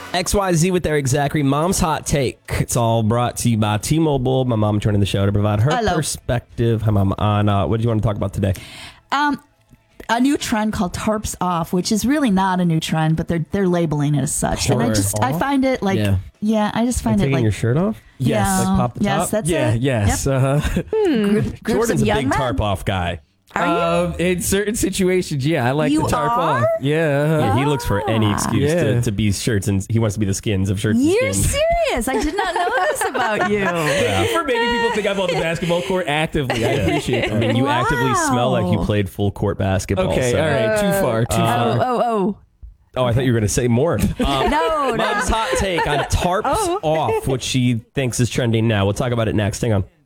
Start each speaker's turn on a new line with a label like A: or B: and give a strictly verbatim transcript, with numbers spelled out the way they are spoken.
A: X Y Z with Eric Zachary. Mom's Hot Take. It's all brought to you by T-Mobile. My mom joining the show to provide her
B: Hello.
A: perspective. Hi, Mom. On uh, what do you want to talk about today?
B: Um, a new trend called tarps off, which is really not a new trend, but they're they're labeling it as such. And I
A: Tarps
B: just I
A: off?
B: find it like yeah,
A: Yeah.
B: I just find
A: Like
B: it
A: taking
B: like
A: your shirt off?
B: yes,
A: Like pop the
B: yes,
A: top?
B: that's
C: Yeah,
B: it.
C: yes.
B: Yep.
C: Uh-huh.
B: Group, groups
A: Jordan's
B: of
A: a
B: young
A: big
B: men.
A: tarp off guy.
B: Are you?
C: Um, in certain situations, yeah, I like
B: You
C: the tarp
B: are?
C: off. Yeah. uh-huh.
A: Yeah, he looks for any excuse
C: Yeah.
A: to, to be shirts, and he wants to be the skins of shirts
B: You're
A: and skins.
B: serious? I did not know this about you.
C: For making people think I'm on the basketball court actively. I appreciate
A: I
C: that.
A: mean, you actively smell like you
B: Wow.
A: played full court basketball.
C: Okay,
A: so-
C: all right. Too far. Too
B: Oh,
C: far.
B: oh,
A: Oh, I thought you were going to say more. Um,
B: oh. No, no.
A: Mom's hot take on tarps off, which she thinks is trending now. We'll talk about it next. Hang on.